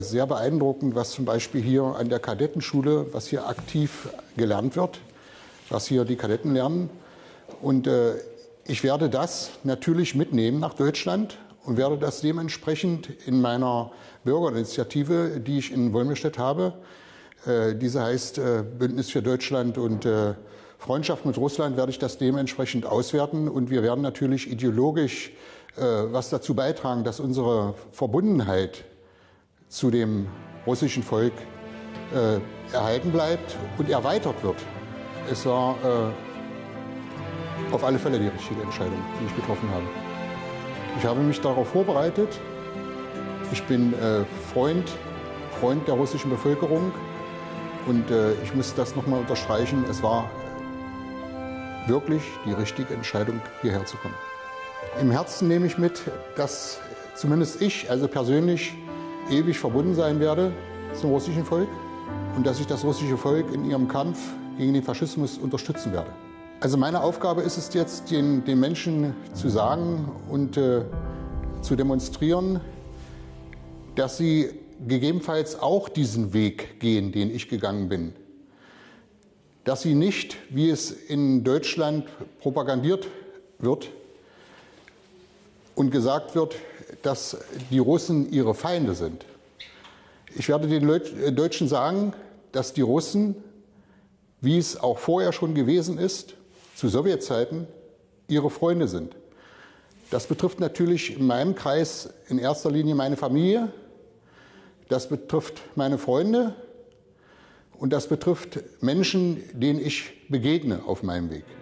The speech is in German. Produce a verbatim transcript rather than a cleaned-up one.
Sehr beeindruckend, was zum Beispiel hier an der Kadettenschule, was hier aktiv gelernt wird, was hier die Kadetten lernen. Und äh, ich werde das natürlich mitnehmen nach Deutschland und werde das dementsprechend in meiner Bürgerinitiative, die ich in Wolmirstedt habe, äh, diese heißt äh, Bündnis für Deutschland und äh, Freundschaft mit Russland, werde ich das dementsprechend auswerten. Und wir werden natürlich ideologisch äh, was dazu beitragen, dass unsere Verbundenheit zu dem russischen Volk äh, erhalten bleibt und erweitert wird. Es war äh, auf alle Fälle die richtige Entscheidung, die ich getroffen habe. Ich habe mich darauf vorbereitet. Ich bin äh, Freund, Freund der russischen Bevölkerung und äh, ich muss das nochmal unterstreichen. Es war wirklich die richtige Entscheidung, hierher zu kommen. Im Herzen nehme ich mit, dass zumindest ich, also persönlich, ewig verbunden sein werde zum russischen Volk und dass ich das russische Volk in ihrem Kampf gegen den Faschismus unterstützen werde. Also meine Aufgabe ist es jetzt, den, den Menschen zu sagen und äh, zu demonstrieren, dass sie gegebenenfalls auch diesen Weg gehen, den ich gegangen bin. Dass sie nicht, wie es in Deutschland propagandiert wird und gesagt wird, dass die Russen ihre Feinde sind. Ich werde den Deutschen sagen, dass die Russen, wie es auch vorher schon gewesen ist, zu Sowjetzeiten, ihre Freunde sind. Das betrifft natürlich in meinem Kreis in erster Linie meine Familie, das betrifft meine Freunde und das betrifft Menschen, denen ich begegne auf meinem Weg.